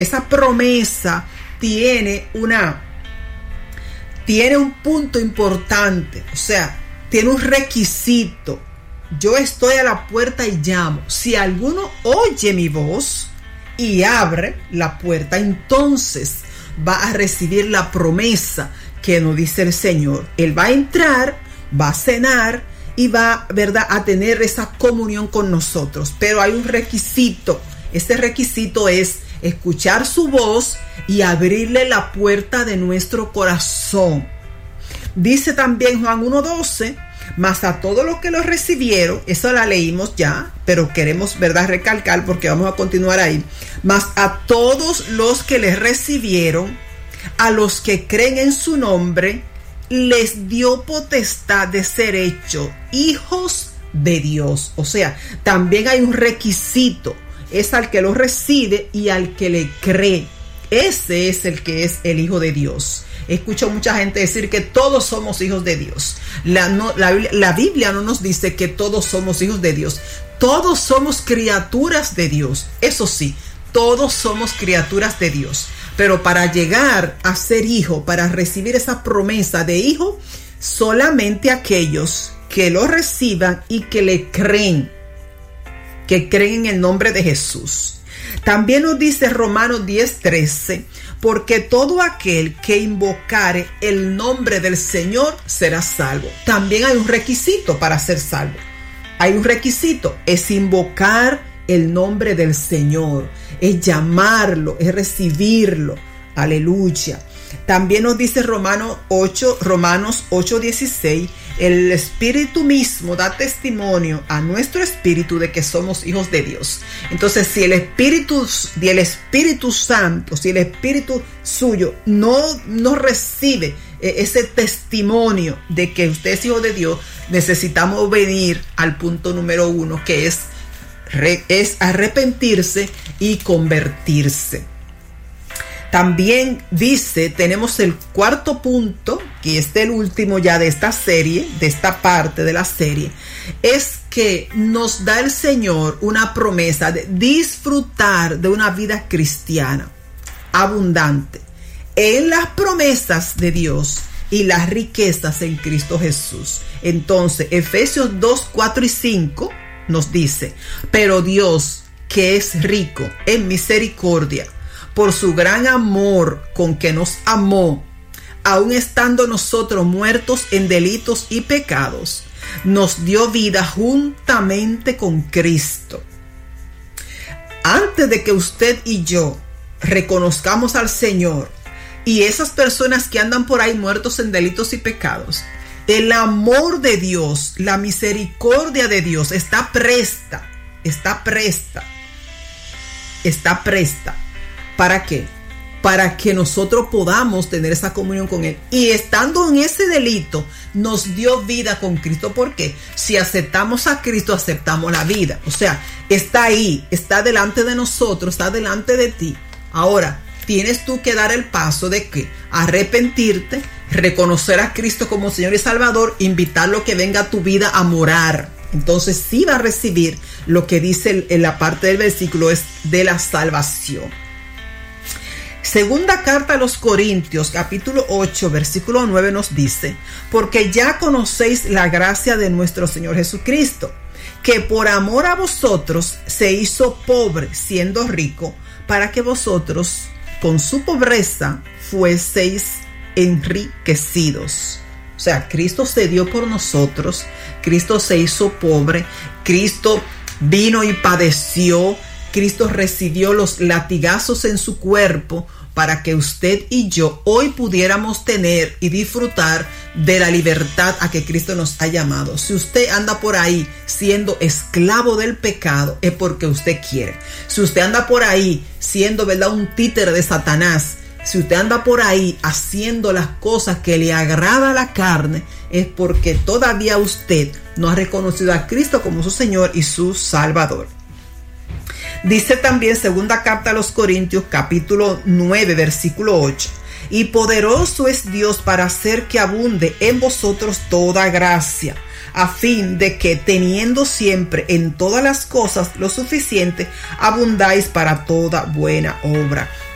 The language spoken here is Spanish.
esa promesa tiene un punto importante, o sea, tiene un requisito. Yo estoy a la puerta y llamo. Si alguno oye mi voz y abre la puerta, entonces va a recibir la promesa que nos dice el Señor. Él va a entrar, va a cenar y va, ¿verdad?, a tener esa comunión con nosotros. Pero hay un requisito. Ese requisito es escuchar su voz y abrirle la puerta de nuestro corazón. Dice también Juan 1:12, mas a todos los que lo recibieron, eso la leímos ya, pero queremos, ¿verdad?, recalcar porque vamos a continuar ahí. Mas a todos los que les recibieron, a los que creen en su nombre, les dio potestad de ser hechos hijos de Dios. O sea, también hay un requisito. Es al que lo recibe y al que le cree. Ese es el que es el Hijo de Dios. Escucho mucha gente decir que todos somos hijos de Dios. La Biblia no nos dice que todos somos hijos de Dios. Todos somos criaturas de Dios. Eso sí, todos somos criaturas de Dios. Pero para llegar a ser hijo, para recibir esa promesa de hijo, solamente aquellos que lo reciban y que le creen. Que creen en el nombre de Jesús. También nos dice Romanos 10:13, porque todo aquel que invocare el nombre del Señor será salvo. También hay un requisito para ser salvo. Hay un requisito, es invocar el nombre del Señor, es llamarlo, es recibirlo. Aleluya. También nos dice Romanos 8:16, el Espíritu mismo da testimonio a nuestro espíritu de que somos hijos de Dios. Entonces, si el Espíritu Santo, si el Espíritu suyo no recibe ese testimonio de que usted es hijo de Dios, necesitamos venir al punto número 1, que es arrepentirse y convertirse. También dice, tenemos el cuarto punto, que es el último ya de esta serie, de esta parte de la serie, es que nos da el Señor una promesa de disfrutar de una vida cristiana abundante en las promesas de Dios y las riquezas en Cristo Jesús. Entonces, Efesios 2:4-5 nos dice, pero Dios, que es rico en misericordia, por su gran amor con que nos amó, aun estando nosotros muertos en delitos y pecados, nos dio vida juntamente con Cristo. Antes de que usted y yo reconozcamos al Señor, y esas personas que andan por ahí muertos en delitos y pecados, el amor de Dios, la misericordia de Dios está presta. ¿Para qué? Para que nosotros podamos tener esa comunión con Él. Y estando en ese delito, nos dio vida con Cristo. ¿Por qué? Si aceptamos a Cristo, aceptamos la vida. O sea, está ahí, está delante de nosotros, está delante de ti. Ahora, tienes tú que dar el paso de que arrepentirte, reconocer a Cristo como Señor y Salvador, invitarlo a que venga a tu vida a morar. Entonces sí va a recibir lo que dice en la parte del versículo, es de la salvación. Segunda carta a los Corintios, capítulo 8, versículo 9 nos dice, porque ya conocéis la gracia de nuestro Señor Jesucristo, que por amor a vosotros se hizo pobre siendo rico, para que vosotros con su pobreza fueseis enriquecidos. O sea, Cristo se dio por nosotros, Cristo se hizo pobre, Cristo vino y padeció, Cristo recibió los latigazos en su cuerpo para que usted y yo hoy pudiéramos tener y disfrutar de la libertad a que Cristo nos ha llamado. Si usted anda por ahí siendo esclavo del pecado, es porque usted quiere. Si usted anda por ahí siendo, ¿verdad?, un títere de Satanás, si usted anda por ahí haciendo las cosas que le agrada a la carne, es porque todavía usted no ha reconocido a Cristo como su Señor y su Salvador. Dice también segunda carta a los Corintios, capítulo 9, versículo 8. Y poderoso es Dios para hacer que abunde en vosotros toda gracia, a fin de que, teniendo siempre en todas las cosas lo suficiente, abundáis para toda buena obra.